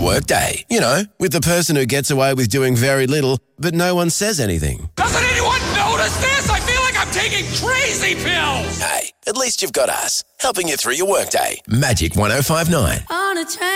workday. You know, with the person who gets away with doing very little, but no one says anything. Doesn't anyone notice this? I feel like I'm taking crazy pills. Hey, at least you've got us, helping you through your workday. Magic 105.9. On a train.